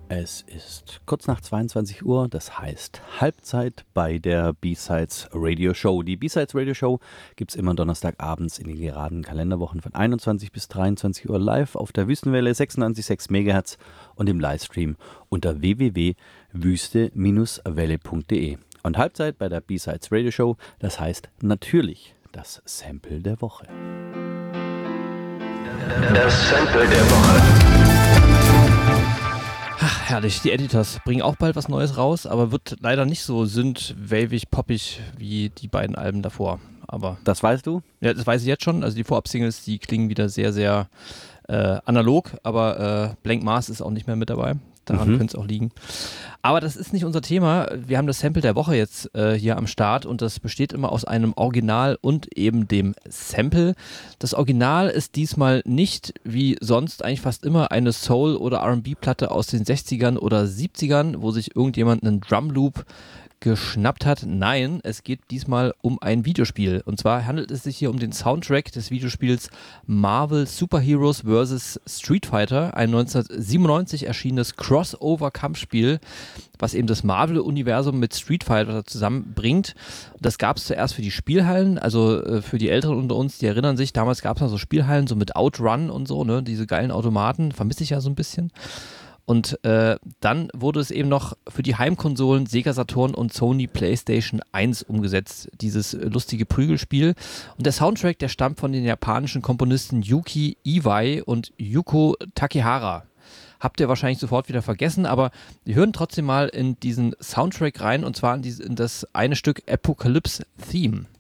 Es ist kurz nach 22 Uhr, das heißt Halbzeit bei der B-Sides Radio Show. Die B-Sides Radio Show gibt es immer donnerstagabends in den geraden Kalenderwochen von 21 bis 23 Uhr live auf der Wüstenwelle 96,6 MHz und im Livestream unter www.wüste-welle.de. Und Halbzeit bei der B-Sides Radio Show, das heißt natürlich das Sample der Woche. Das Sample der Woche. Ach, herrlich. Die Editors bringen auch bald was Neues raus, aber wird leider nicht so synth-wavig, poppig wie die beiden Alben davor. Aber das weißt du? Ja, das weiß ich jetzt schon. Also die Vorab-Singles, die klingen wieder sehr, sehr analog, aber Blank Mars ist auch nicht mehr mit dabei. Daran könnte es auch liegen. Aber das ist nicht unser Thema. Wir haben das Sample der Woche jetzt hier am Start und das besteht immer aus einem Original und eben dem Sample. Das Original ist diesmal nicht wie sonst eigentlich fast immer eine Soul- oder R&B-Platte aus den 60ern oder 70ern, wo sich irgendjemand einen Drumloop geschnappt hat. Nein, es geht diesmal um ein Videospiel. Und zwar handelt es sich hier um den Soundtrack des Videospiels Marvel Super Heroes vs. Street Fighter, ein 1997 erschienenes Crossover-Kampfspiel, was eben das Marvel-Universum mit Street Fighter zusammenbringt. Das gab es zuerst für die Spielhallen, also für die Älteren unter uns, die erinnern sich, damals gab es noch so Spielhallen, so mit Outrun und so, ne, diese geilen Automaten, vermisse ich ja so ein bisschen. Und dann wurde es eben noch für die Heimkonsolen Sega Saturn und Sony PlayStation 1 umgesetzt, dieses lustige Prügelspiel. Und der Soundtrack, der stammt von den japanischen Komponisten Yuki Iwai und Yuko Takehara. Habt ihr wahrscheinlich sofort wieder vergessen, aber wir hören trotzdem mal in diesen Soundtrack rein, und zwar in das eine Stück Apocalypse Theme.